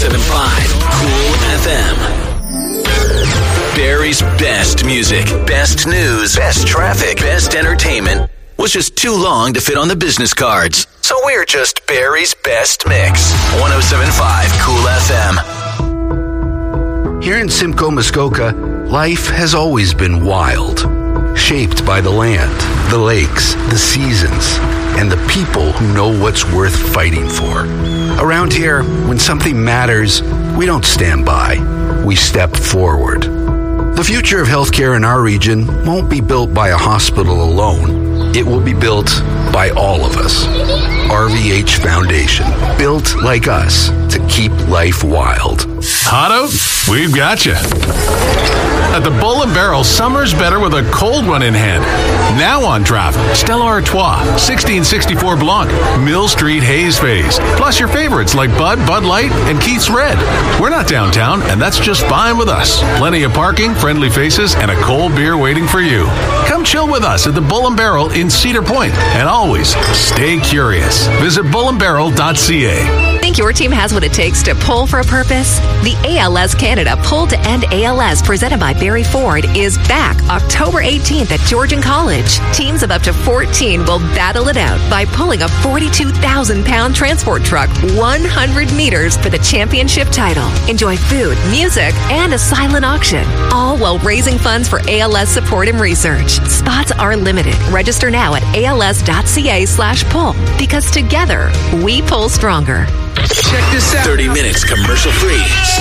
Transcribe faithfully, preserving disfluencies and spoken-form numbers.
seven point five Cool F M. Barry's best music, best news, best traffic, best entertainment was just too long to fit on the business cards. So we're just Barry's best mix. one oh seven point five Cool F M. Here in Simcoe, Muskoka, life has always been wild, shaped by the land, the lakes, the seasons, and the people who know what's worth fighting for. Around here, when something matters, we don't stand by, we step forward. The future of healthcare in our region won't be built by a hospital alone. It will be built by all of us. R V H Foundation, built like us to keep life wild. Hot out? We've got you. At the Bull and Barrel, summer's better with a cold one in hand. Now on draft, Stella Artois, sixteen sixty-four Blanc, Mill Street Haze Phase, plus your favorites like Bud, Bud Light, and Keith's Red. We're not downtown, and that's just fine with us. Plenty of parking, friendly faces, and a cold beer waiting for you. Come chill with us at the Bull and Barrel in Cedar Point, and always stay curious. Visit bull and barrel dot c a. Think your team has what it takes to pull for a purpose? The A L S Canada Pull to End A L S presented by Barry Ford is back October eighteenth at Georgian College. Teams of up to fourteen will battle it out by pulling a forty-two thousand pound transport truck one hundred meters for the championship title. Enjoy food, music, and a silent auction, all while raising funds for A L S support and research. Spots are limited. Register now at A L S dot c a slash pull because together we pull stronger. Check this out. thirty minutes commercial free.